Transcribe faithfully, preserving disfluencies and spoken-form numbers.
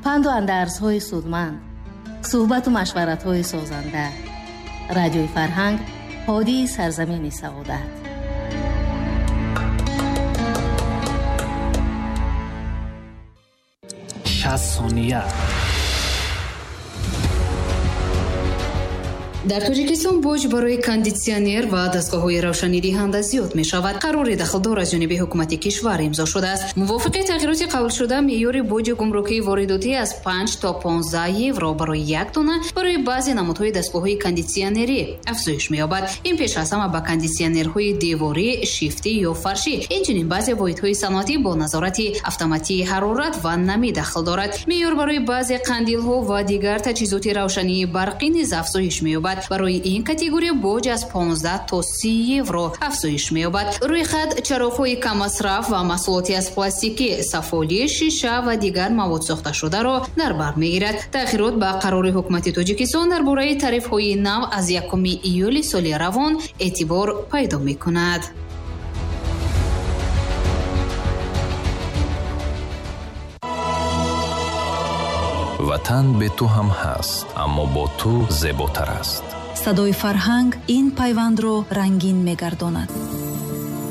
панду андазҳои судманд, суҳбату машваратҳои созанда. радиои фарҳанг, ҳодии сарзамини саодат. шаст сония. дар тоҷикистон боҷ барои кондитсионер ва дастгоҳҳои равшаниdiҳанда зиёд мешавад. қарори дахлдор аз ҷониби ҳукумати кишвар имзо шудааст. мувофиқи тағйироти қабулшуда меъёри боҷи гумрукии воридотӣ аз панҷ то понздаҳ евро барои як тонна барои баъзе намудҳои дастгоҳҳои кондитсионерӣ афзоиш меёбад. ин пеш аз ҳама ба кондитсионерҳои деворӣ, шифтӣ ё фаршӣ, инчунин баъзе воҳидҳои саноатӣ бо назорати автоматии ҳарорат ва намӣ дахл дорад. меъёр барои баъзе қандилҳо ва дигар таҷҳизоти равшании барқӣ низ афзоиш меёбад. барои ин категория боҷ аз понздаҳ то си евро афзоиш меёбад. рӯи хат чароғҳои камасраф ва маҳсулоти аз пластикӣ, сафолӣ, шиша ва дигар маводсохташударо дар бар мегирад. тағйирот ба қарори ҳукумати Тоҷикистон дар бораи тарифҳои нав аз якуми июли соли равон эътибор пайдо мекунад. ватан бе ту ҳам ҳаст, аммо бо ту зеботар аст. садои фарҳанг ин пайвандро рангин мегардонад.